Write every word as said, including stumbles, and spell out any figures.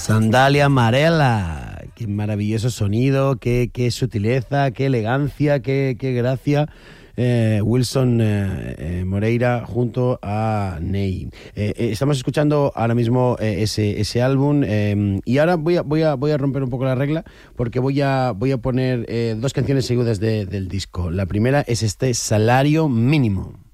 Sandalia Amarela, qué maravilloso sonido, qué, qué sutileza, qué elegancia, qué, qué gracia. Eh, Wilson eh, eh, Moreira junto a Ney. Eh, eh, estamos escuchando ahora mismo eh, ese, ese álbum eh, y ahora voy a, voy, a, voy a romper un poco la regla porque voy a, voy a poner eh, dos canciones seguidas de, del disco. La primera es este Salario Mínimo.